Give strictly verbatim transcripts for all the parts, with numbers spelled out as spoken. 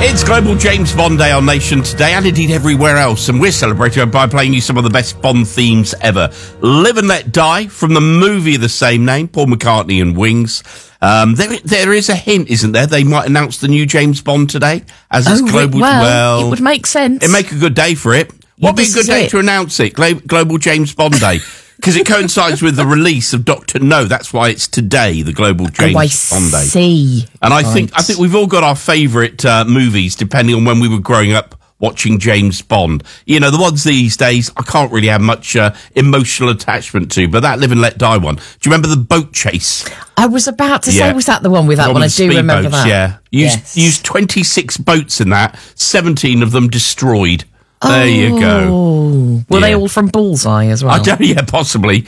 It's Global James Bond Day on Nation today, and indeed everywhere else, and we're celebrating by playing you some of the best Bond themes ever. Live and Let Die, from the movie of the same name, Paul McCartney and Wings. Um, there, there is a hint, isn't there? They might announce the new James Bond today, as it's oh, Global... Well, well, it would make sense. It'd make a good day for it. Yeah, What'd be a good day it. to announce it? Glo- Global James Bond Day. Because it coincides with the release of Doctor No. That's why it's today, the Global James oh, I Bond Day. see. And I right. think I think we've all got our favourite uh, movies, depending on when we were growing up watching James Bond. You know, the ones these days, I can't really have much uh, emotional attachment to, but that Live and Let Die one. Do you remember the boat chase? I was about to yeah. say, was that the one with that one? one? I With do remember boats, that. Yeah. Used, yes. used twenty-six boats in that, seventeen of them destroyed. There oh. you go. Were yeah. they all from Bullseye as well? I don't, yeah, possibly.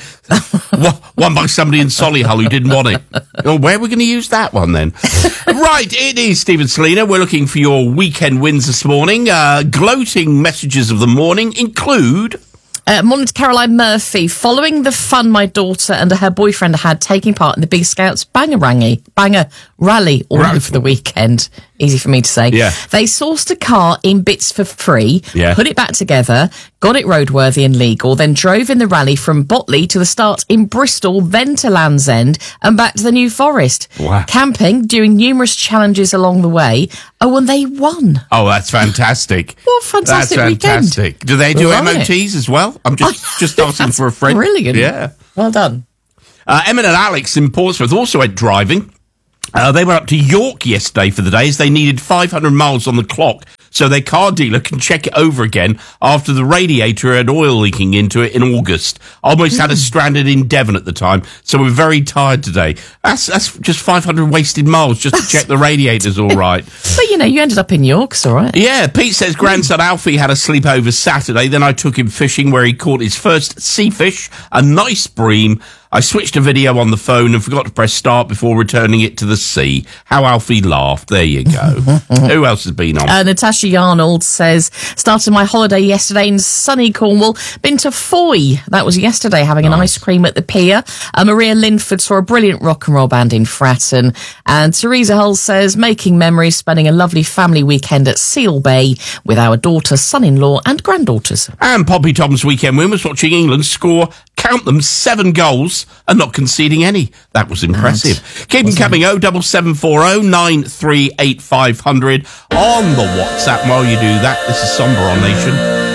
One by somebody in Solihull who didn't want it. Oh, where are we going to use that one then? Right, it is Stephen Selina. We're looking for your weekend wins this morning. Uh, gloating messages of the morning include... Uh, morning to Caroline Murphy. Following the fun my daughter and her boyfriend had taking part in the Big Scouts Banger Rangy, Banger Rally all Right. over the weekend. Easy for me to say. Yeah. They sourced a car in bits for free, Yeah. put it back together, got it roadworthy and legal, then drove in the rally from Botley to the start in Bristol, then to Land's End and back to the New Forest. Wow. Camping, doing numerous challenges along the way. Oh, and they won. Oh, that's fantastic. What a fantastic That's weekend. fantastic. Do they do Love M O Ts it. as well? I'm just, just asking That's for a friend. Brilliant. Yeah. Well done. Uh, Emma and Alex in Portsmouth also went driving. Uh, they went up to York yesterday for the day as they needed five hundred miles on the clock so their car dealer can check it over again after the radiator had oil leaking into it in August. Almost mm. had us stranded in Devon at the time, so we're very tired today. That's that's just five hundred wasted miles just to check the radiator's all right. But, you know, you ended up in York, it's all right. Yeah, Pete says grandson Alfie had a sleepover Saturday. Then I took him fishing where he caught his first sea fish, a nice bream. I switched a video on the phone and forgot to press start before returning it to the sea. How Alfie laughed. There you go. Who else has been on? Uh, Natasha Yarnold says, started my holiday yesterday in sunny Cornwall. Been to Foy. That was yesterday, having nice. an ice cream at the pier. Uh, Maria Linford saw a brilliant rock and roll band in Fratton. And Teresa Hull says, making memories, spending a lovely family weekend at Seal Bay with our daughter, son-in-law and granddaughters. And Poppy Tom's weekend win was watching England score, count them, seven goals and not conceding any. That was impressive. Mad. Keep them coming, oh double seven four oh nine three eight five hundred on the WhatsApp. While you do that, this is Somber on Nation.